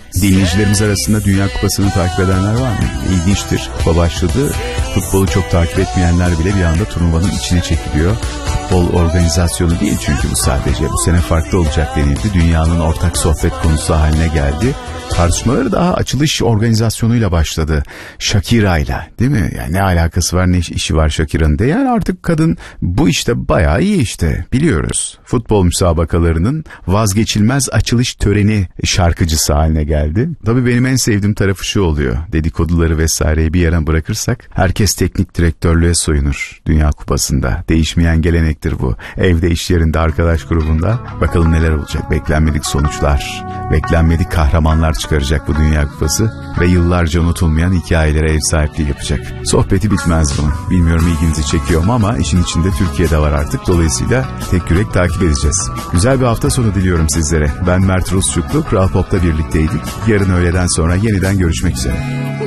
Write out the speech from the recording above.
Dinleyicilerimiz arasında Dünya Kupası'nı takip edenler var mı? İlginçtir. Kupa başladı. Futbolu çok takip etmeyenler bile bir anda turnuvanın içine çekiliyor. Futbol organizasyonu değil çünkü bu sadece. Bu sene farklı olacak denildi. Dünyanın ortak sohbet konusu haline geldi. Tartışmaları daha açılış organizasyonuyla başladı. Shakira'yla, değil mi? Yani ne alakası var, ne işi var Shakira'nın de. Yani artık kadın bu işte bayağı iyi işte, biliyoruz. Futbol müsabakalarının vazgeçilmez açılış töreni şarkıcısı haline geldi. Tabii benim en sevdiğim tarafı şu oluyor. Dedikoduları vesaireyi bir yana bırakırsak herkes teknik direktörlüğe soyunur Dünya Kupası'nda. Değişmeyen gelenektir bu. Evde, iş yerinde, arkadaş grubunda. Bakalım neler olacak. Beklenmedik sonuçlar, beklenmedik kahramanlar çıkaracak bu Dünya Kupası ve yıllarca unutulmayan hikayelere ev sahipliği yapacak. Sohbeti bitmez bunun. Bilmiyorum ilginizi çekiyor mu ama işin içinde Türkiye'de var artık. Dolayısıyla tek yürek takip edeceğiz. Güzel bir hafta sonu diliyorum sizlere. Ben Mert Rusçuklu, Kral Pop'ta birlikteydik. Yarın öğleden sonra yeniden görüşmek üzere.